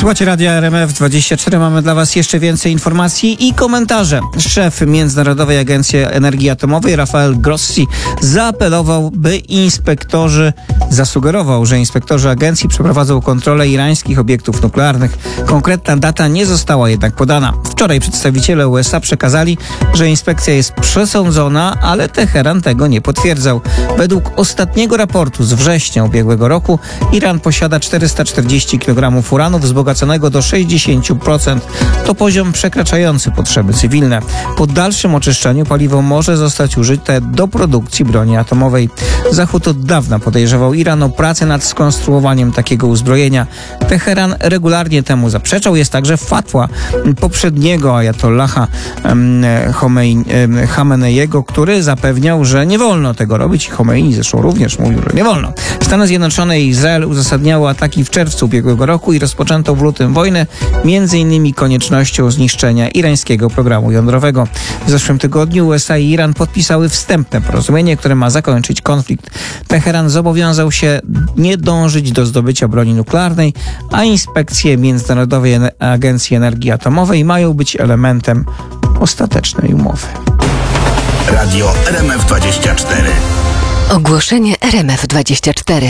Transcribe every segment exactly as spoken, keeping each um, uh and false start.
Słuchajcie Radia R M F dwadzieścia cztery. Mamy dla Was jeszcze więcej informacji i komentarze. Szef Międzynarodowej Agencji Energii Atomowej Rafael Grossi zaapelował, by inspektorzy, zasugerował, że inspektorzy agencji przeprowadzą kontrolę irańskich obiektów nuklearnych. Konkretna data nie została jednak podana. Wczoraj przedstawiciele U S A przekazali, że inspekcja jest przesądzona, ale Teheran tego nie potwierdzał. Według ostatniego raportu z września ubiegłego roku Iran posiada czterysta czterdzieści kilogramów uranu wzbogaconego do sześćdziesiąt procent. To poziom przekraczający potrzeby cywilne. Po dalszym oczyszczeniu paliwo może zostać użyte do produkcji broni atomowej. Zachód od dawna podejrzewał Iran o pracę nad skonstruowaniem takiego uzbrojenia. Teheran regularnie temu zaprzeczał. Jest także fatwa poprzedniego ajatollaha Chameneiego, który zapewniał, że nie wolno tego robić. Chomeini zresztą również mówił, że nie wolno. Stany Zjednoczone i Izrael uzasadniały ataki w czerwcu ubiegłego roku i rozpoczęto w lutym wojnę, między innymi koniecznością zniszczenia irańskiego programu jądrowego. W zeszłym tygodniu U S A i Iran podpisały wstępne porozumienie, które ma zakończyć konflikt. Teheran zobowiązał się nie dążyć do zdobycia broni nuklearnej, a inspekcje Międzynarodowej Agencji Energii Atomowej mają być elementem ostatecznej umowy. Radio R M F dwadzieścia cztery. Ogłoszenie R M F dwadzieścia cztery.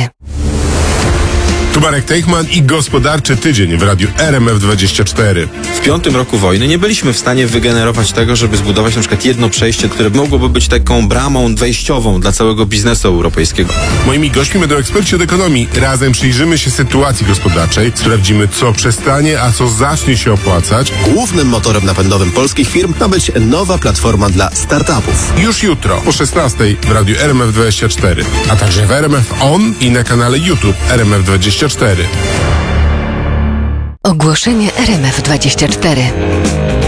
Tu Marek Teichman i gospodarczy tydzień w Radiu R M F dwadzieścia cztery. W piątym roku wojny nie byliśmy w stanie wygenerować tego, żeby zbudować na przykład jedno przejście, które mogłoby być taką bramą wejściową dla całego biznesu europejskiego. Moimi gośćmi będą eksperci od ekonomii. Razem przyjrzymy się sytuacji gospodarczej, sprawdzimy, co przestanie, a co zacznie się opłacać. Głównym motorem napędowym polskich firm ma być nowa platforma dla startupów. Już jutro o szesnastej w Radiu R M F dwadzieścia cztery, a także w R M F On i na kanale YouTube R M F dwadzieścia cztery. Ogłoszenie R M F dwadzieścia cztery.